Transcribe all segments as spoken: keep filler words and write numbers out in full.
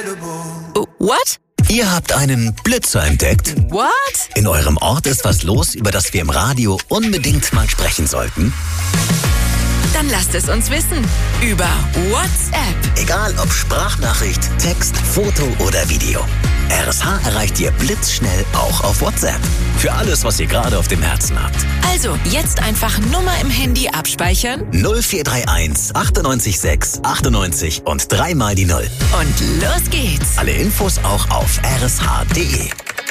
Uh, what? Ihr habt einen Blitzer entdeckt. What? In eurem Ort ist was los, über das wir im Radio unbedingt mal sprechen sollten. Dann lasst es uns wissen. Über WhatsApp. Egal ob Sprachnachricht, Text, Foto oder Video. R S H erreicht ihr blitzschnell auch auf WhatsApp. Für alles, was ihr gerade auf dem Herzen habt. Also jetzt einfach Nummer im Handy abspeichern. null vier drei eins achtundneunzig sechs achtundneunzig und dreimal die Null. Und los geht's. Alle Infos auch auf r s h punkt d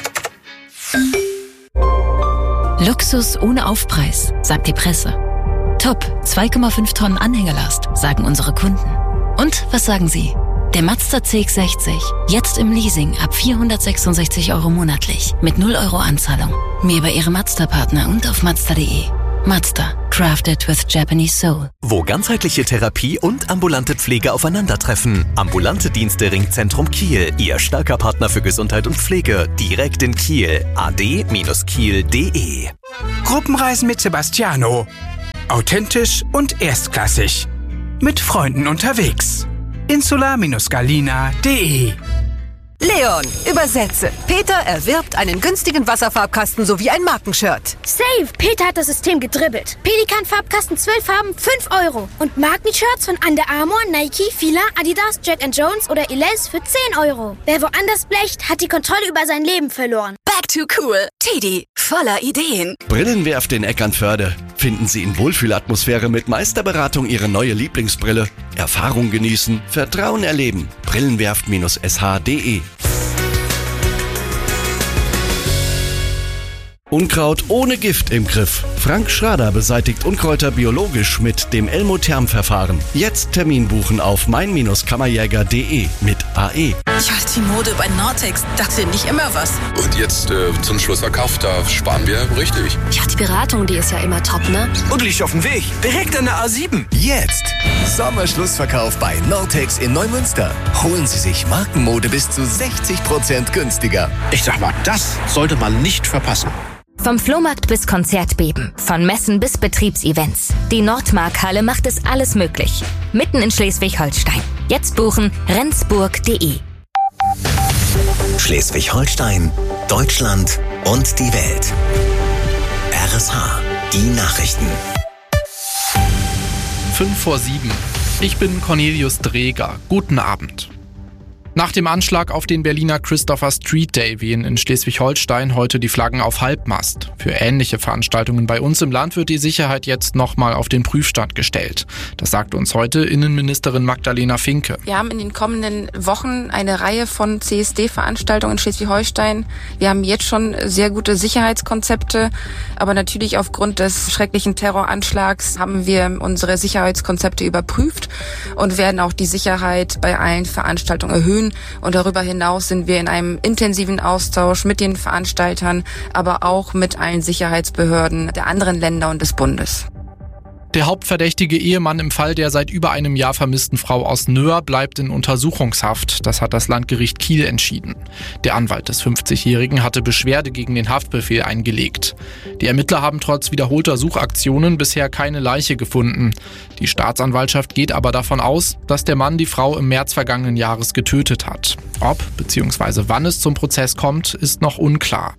e. Luxus ohne Aufpreis, sagt die Presse. Top, zwei Komma fünf Tonnen Anhängerlast, sagen unsere Kunden. Und was sagen Sie? Der Mazda C X sechzig, jetzt im Leasing ab vierhundertsechsundsechzig Euro monatlich, mit null Euro Anzahlung. Mehr bei Ihrem Mazda-Partner und auf mazda punkt d e. Mazda, crafted with Japanese soul. Wo ganzheitliche Therapie und ambulante Pflege aufeinandertreffen. Ambulante Dienste Ringzentrum Kiel, Ihr starker Partner für Gesundheit und Pflege, direkt in Kiel. a d kiel punkt d e. Gruppenreisen mit Sebastiano. Authentisch und erstklassig. Mit Freunden unterwegs. insular Galina punkt d e. Leon, übersetze. Peter erwirbt einen günstigen Wasserfarbkasten sowie ein Markenshirt. Save! Peter hat das System gedribbelt. Pelikan-Farbkasten zwölf Farben, fünf Euro. Und Markenshirts von Under Armour, Nike, Fila, Adidas, Jack and Jones oder Elize für zehn Euro. Wer woanders blecht, hat die Kontrolle über sein Leben verloren. Back to cool. Teddy, voller Ideen. Brillenwerft in Eckernförde. Finden Sie in Wohlfühlatmosphäre mit Meisterberatung Ihre neue Lieblingsbrille. Erfahrung genießen, Vertrauen erleben. Brillenwerft S H punkt d e. Unkraut ohne Gift im Griff. Frank Schrader beseitigt Unkräuter biologisch mit dem Elmotherm-Verfahren. Jetzt Termin buchen auf mein Kammerjäger punkt d e mit A E. Ich halte die Mode bei Nortex, dachte nicht immer was. Und jetzt äh, zum Schlussverkauf, da sparen wir richtig. Ja, die Beratung, die ist ja immer top, ne? Und liegt auf dem Weg, direkt an der A sieben. Jetzt Sommerschlussverkauf bei Nortex in Neumünster. Holen Sie sich Markenmode bis zu sechzig Prozent günstiger. Ich sag mal, das sollte man nicht verpassen. Vom Flohmarkt bis Konzertbeben, von Messen bis Betriebsevents. Die Nordmark-Halle macht es alles möglich. Mitten in Schleswig-Holstein. Jetzt buchen rendsburg punkt d e. Schleswig-Holstein, Deutschland und die Welt. R S H, die Nachrichten. Fünf vor sieben. Ich bin Cornelius Dreger. Guten Abend. Nach dem Anschlag auf den Berliner Christopher Street Day wehen in Schleswig-Holstein heute die Flaggen auf Halbmast. Für ähnliche Veranstaltungen bei uns im Land wird die Sicherheit jetzt nochmal auf den Prüfstand gestellt. Das sagte uns heute Innenministerin Magdalena Finke. Wir haben in den kommenden Wochen eine Reihe von C S D-Veranstaltungen in Schleswig-Holstein. Wir haben jetzt schon sehr gute Sicherheitskonzepte, aber natürlich aufgrund des schrecklichen Terroranschlags haben wir unsere Sicherheitskonzepte überprüft und werden auch die Sicherheit bei allen Veranstaltungen erhöhen. Und darüber hinaus sind wir in einem intensiven Austausch mit den Veranstaltern, aber auch mit allen Sicherheitsbehörden der anderen Länder und des Bundes. Der hauptverdächtige Ehemann im Fall der seit über einem Jahr vermissten Frau aus Nöhr bleibt in Untersuchungshaft. Das hat das Landgericht Kiel entschieden. Der Anwalt des fünfzigjährigen hatte Beschwerde gegen den Haftbefehl eingelegt. Die Ermittler haben trotz wiederholter Suchaktionen bisher keine Leiche gefunden. Die Staatsanwaltschaft geht aber davon aus, dass der Mann die Frau im März vergangenen Jahres getötet hat. Ob bzw. wann es zum Prozess kommt, ist noch unklar.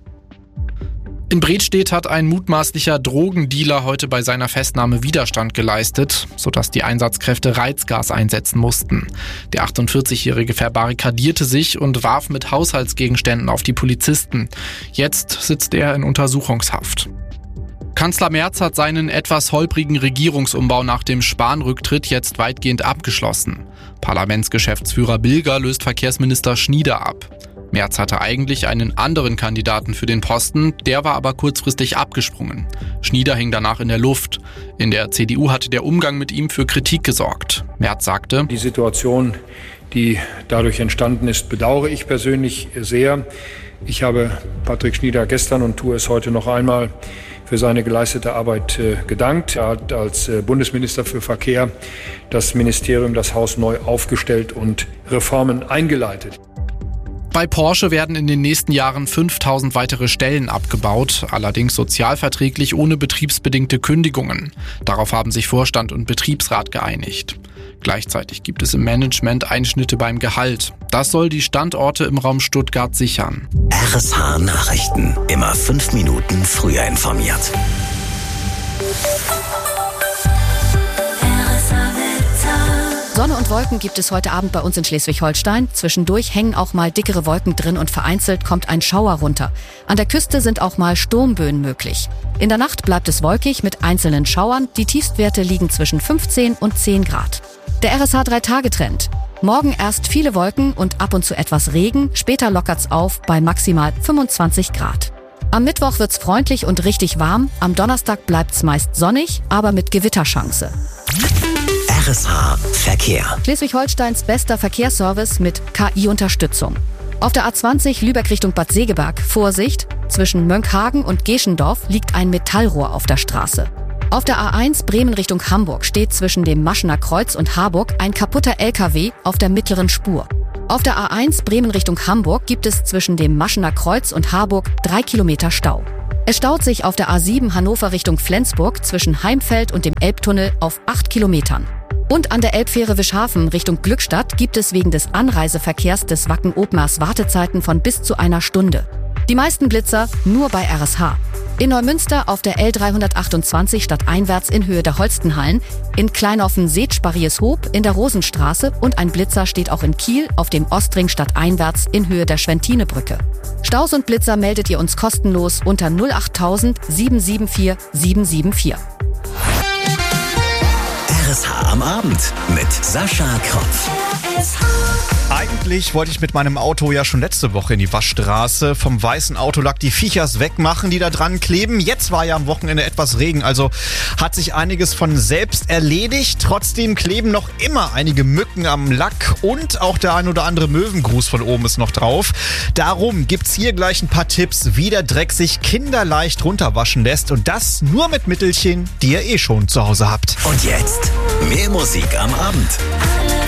In Bredstedt hat ein mutmaßlicher Drogendealer heute bei seiner Festnahme Widerstand geleistet, sodass die Einsatzkräfte Reizgas einsetzen mussten. Der achtundvierzigjährige verbarrikadierte sich und warf mit Haushaltsgegenständen auf die Polizisten. Jetzt sitzt er in Untersuchungshaft. Kanzler Merz hat seinen etwas holprigen Regierungsumbau nach dem Spahn-Rücktritt jetzt weitgehend abgeschlossen. Parlamentsgeschäftsführer Bilger löst Verkehrsminister Schnieder ab. Merz hatte eigentlich einen anderen Kandidaten für den Posten, der war aber kurzfristig abgesprungen. Schnieder hing danach in der Luft. In der C D U hatte der Umgang mit ihm für Kritik gesorgt. Merz sagte: Die Situation, die dadurch entstanden ist, bedauere ich persönlich sehr. Ich habe Patrick Schnieder gestern und tue es heute noch einmal für seine geleistete Arbeit äh, gedankt. Er hat als äh, Bundesminister für Verkehr das Ministerium, das Haus neu aufgestellt und Reformen eingeleitet. Bei Porsche werden in den nächsten Jahren fünftausend weitere Stellen abgebaut, allerdings sozialverträglich ohne betriebsbedingte Kündigungen. Darauf haben sich Vorstand und Betriebsrat geeinigt. Gleichzeitig gibt es im Management Einschnitte beim Gehalt. Das soll die Standorte im Raum Stuttgart sichern. R S H Nachrichten. Immer fünf Minuten früher informiert. Sonne und Wolken gibt es heute Abend bei uns in Schleswig-Holstein. Zwischendurch hängen auch mal dickere Wolken drin und vereinzelt kommt ein Schauer runter. An der Küste sind auch mal Sturmböen möglich. In der Nacht bleibt es wolkig mit einzelnen Schauern. Die Tiefstwerte liegen zwischen fünfzehn und zehn Grad. Der R S H drei Tage Trend. Morgen erst viele Wolken und ab und zu etwas Regen. Später lockert's auf bei maximal fünfundzwanzig Grad. Am Mittwoch wird's freundlich und richtig warm. Am Donnerstag bleibt's meist sonnig, aber mit Gewitterchance. R S H Verkehr. Schleswig-Holsteins bester Verkehrsservice mit K I-Unterstützung. Auf der A zwanzig Lübeck Richtung Bad Segeberg, Vorsicht, zwischen Mönckehagen und Geschendorf liegt ein Metallrohr auf der Straße. Auf der A eins Bremen Richtung Hamburg steht zwischen dem Maschener Kreuz und Harburg ein kaputter L K W auf der mittleren Spur. Auf der A eins Bremen Richtung Hamburg gibt es zwischen dem Maschener Kreuz und Harburg drei Kilometer Stau. Es staut sich auf der A sieben Hannover Richtung Flensburg zwischen Heimfeld und dem Elbtunnel auf acht Kilometern. Und an der Elbfähre Wischhafen Richtung Glückstadt gibt es wegen des Anreiseverkehrs des Wacken-Obmers Wartezeiten von bis zu einer Stunde. Die meisten Blitzer nur bei R S H. In Neumünster auf der L dreihundertachtundzwanzig stadteinwärts in Höhe der Holstenhallen, in Kleinoffen-Seetsch-Barrieshoop in der Rosenstraße und ein Blitzer steht auch in Kiel auf dem Ostring stadteinwärts in Höhe der Schwentinebrücke. Staus und Blitzer meldet ihr uns kostenlos unter null acht tausend sieben sieben vier sieben sieben vier. R S H am Abend mit Sascha Kropf. Eigentlich wollte ich mit meinem Auto ja schon letzte Woche in die Waschstraße. Vom weißen Autolack die Viechers wegmachen, die da dran kleben. Jetzt war ja am Wochenende etwas Regen, also hat sich einiges von selbst erledigt. Trotzdem kleben noch immer einige Mücken am Lack und auch der ein oder andere Möwengruß von oben ist noch drauf. Darum gibt's hier gleich ein paar Tipps, wie der Dreck sich kinderleicht runterwaschen lässt. Und das nur mit Mittelchen, die ihr eh schon zu Hause habt. Und jetzt mehr Musik am Abend.